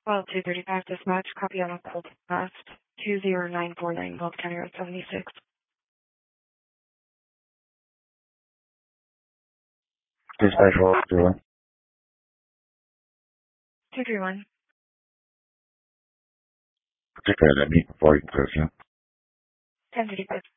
Well, 235 dispatch, copy on a cold past 20949, Gulf County Road 76. Dispatch, what doing? 231. Prepare that meet before you can close you. 1035.